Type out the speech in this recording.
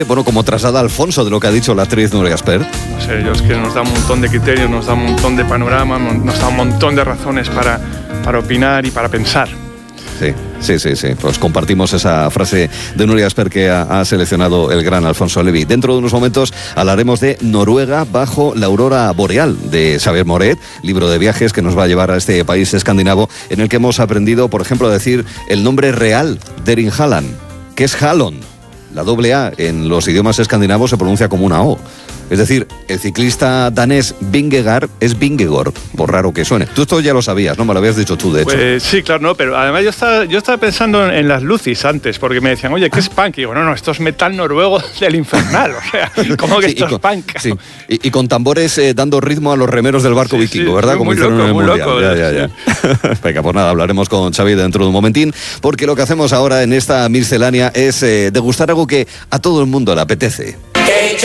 Bueno, como traslada Alfonso de lo que ha dicho la actriz Nuria Asper. No sé, es que nos da un montón de criterios, nos da un montón de panorama, nos da un montón de razones para opinar y para pensar. Sí. Pues compartimos esa frase de Nuria Asper que ha seleccionado el gran Alfonso Levi. Dentro de unos momentos hablaremos de Noruega bajo la aurora boreal de Xavier Moret, libro de viajes que nos va a llevar a este país escandinavo en el que hemos aprendido, por ejemplo, a decir el nombre real de Erin Haaland, que es Haaland. La doble A en los idiomas escandinavos se pronuncia como una O. Es decir, el ciclista danés Vingegaard es Vingegaard, por raro que suene. Tú esto ya lo sabías, ¿no? Me lo habías dicho tú, de hecho. Pues sí, claro, no, pero además yo estaba pensando en las Lucis antes, porque me decían, oye, ¿qué es punk? Y digo, no, esto es metal noruego del infernal, o sea, ¿cómo que esto es punk? Sí, y con tambores dando ritmo a los remeros del barco vikingo, ¿verdad? Como hicieron en el Mundial. Loco, ya. Venga, pues nada, hablaremos con Xavi dentro de un momentín, porque lo que hacemos ahora en esta miscelánea es degustar algo que a todo el mundo le apetece.